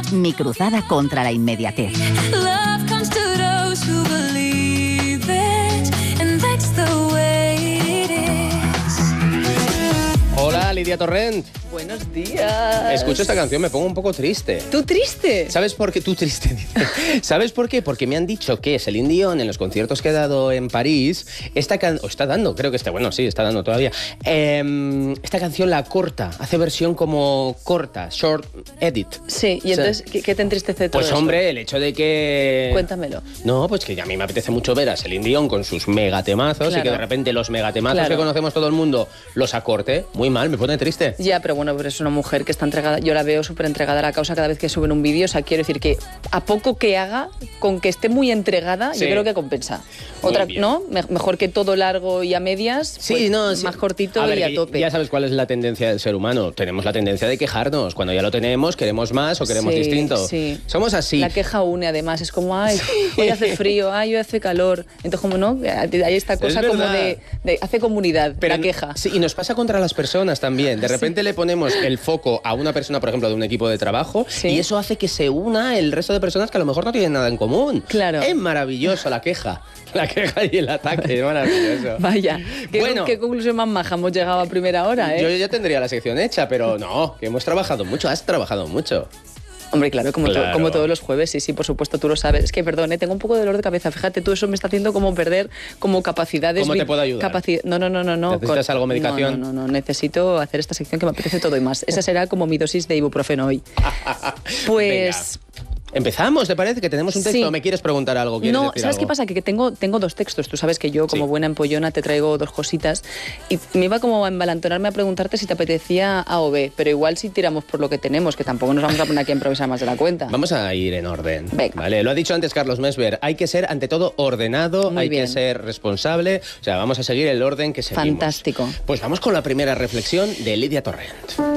Mi cruzada contra la inmediatez. Hola, Lidia Torrent. Buenos días. Escucho esta canción, me pongo un poco triste. ¿Tú triste? ¿Sabes por qué? Tú triste. ¿Sabes por qué? Porque me han dicho que Celine Dion, en los conciertos que ha dado en París, está dando todavía. Esta canción la corta, hace versión como corta, short edit. Sí, y entonces, ¿qué te entristece todo Pues eso? hombre, el hecho de que... Cuéntamelo. No, pues que a mí me apetece mucho ver a Celine Dion con sus megatemazos, Claro. y que de repente los megatemazos Claro. que conocemos todo el mundo los acorte. Muy mal, me pone triste. Ya, pero bueno, pero es una mujer que está entregada, yo la veo súper entregada a la causa cada vez que suben un vídeo, o sea, quiero decir que a poco que haga, con que esté muy entregada, Sí. yo creo que compensa. Muy Otra, bien. ¿no? Mejor que todo largo y a medias, Sí, pues, no, sí. más cortito A ver, y a que tope. Ya sabes cuál es la tendencia del ser humano. Tenemos la tendencia de quejarnos. Cuando ya lo tenemos, queremos más o queremos Sí, distinto. sí. Somos así. La queja une, además, es como, ay, hoy hace frío, ay, hoy hace calor. Entonces, como no, hay esta cosa como verdad. de hace comunidad, la queja. Sí, y nos pasa contra las personas también. De repente le ponemos el foco a una persona, por ejemplo, de un equipo de trabajo, Sí. y eso hace que se una el resto de personas que a lo mejor no tienen nada en común. Claro. Es maravilloso la queja. La queja y el ataque, es maravilloso. Vaya, Bueno. ¿qué conclusión más maja hemos llegado a primera hora, Yo ya tendría la sección hecha, pero no, que hemos trabajado mucho, has trabajado mucho. Hombre, claro, Claro. como todos los jueves, sí, por supuesto, tú lo sabes. Es que, perdón, tengo un poco de dolor de cabeza. Fíjate, tú eso me está haciendo como perder como capacidades. ¿Cómo te puedo ayudar? No. ¿Necesitas algo, medicación? No, necesito hacer esta sección que me apetece todo y más. Esa será como mi dosis de ibuprofeno hoy. Pues... Venga. Empezamos, ¿te parece? Que tenemos un texto. Sí. ¿O me quieres preguntar algo? ¿Quieres No, decir ¿sabes algo? qué pasa? Que tengo dos textos. Tú sabes que yo, como Sí. buena empollona, te traigo dos cositas. Y me iba como a embalantonarme a preguntarte si te apetecía A o B. Pero igual si tiramos por lo que tenemos, que tampoco nos vamos a poner aquí a improvisar más de la cuenta. Vamos a ir en orden. Venga. Vale, lo ha dicho antes Carlos Mesver. Hay que ser, ante todo, ordenado, Muy hay que bien. ser responsable. O sea, vamos a seguir el orden que seguimos. Fantástico. Pues vamos con la primera reflexión de Lidia Torrent.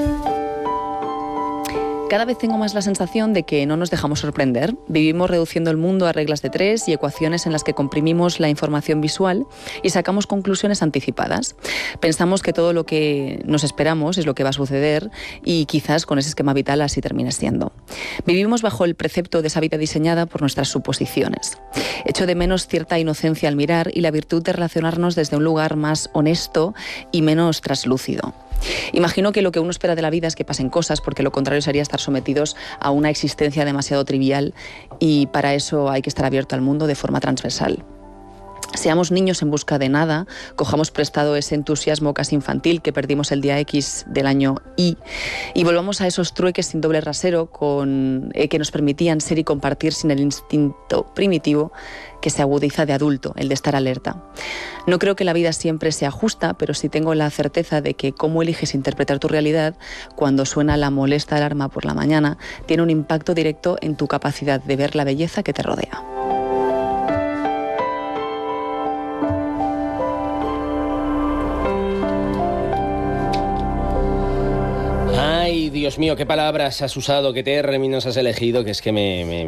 Cada vez tengo más la sensación de que no nos dejamos sorprender. Vivimos reduciendo el mundo a reglas de tres y ecuaciones en las que comprimimos la información visual y sacamos conclusiones anticipadas. Pensamos que todo lo que nos esperamos es lo que va a suceder y quizás con ese esquema vital así termine siendo. Vivimos bajo el precepto de esa vida diseñada por nuestras suposiciones. Echo de menos cierta inocencia al mirar y la virtud de relacionarnos desde un lugar más honesto y menos traslúcido. Imagino que lo que uno espera de la vida es que pasen cosas, porque lo contrario sería estar sometidos a una existencia demasiado trivial y para eso hay que estar abierto al mundo de forma transversal. Seamos niños en busca de nada, cojamos prestado ese entusiasmo casi infantil que perdimos el día X del año Y y volvamos a esos trueques sin doble rasero que nos permitían ser y compartir sin el instinto primitivo que se agudiza de adulto, el de estar alerta. No creo que la vida siempre sea justa, pero sí tengo la certeza de que cómo eliges interpretar tu realidad cuando suena la molesta alarma por la mañana tiene un impacto directo en tu capacidad de ver la belleza que te rodea. Ay, Dios mío, qué palabras has usado, qué términos has elegido, que es que me